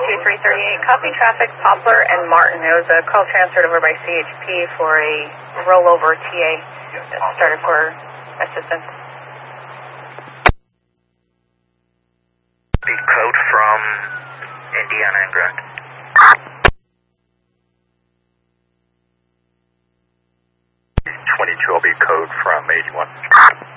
2338, copy traffic, Poplar and Martin. It was a call transferred over by CHP for a rollover TA that started for assistance. The code from Indiana and Grand. 22 will be code from 81.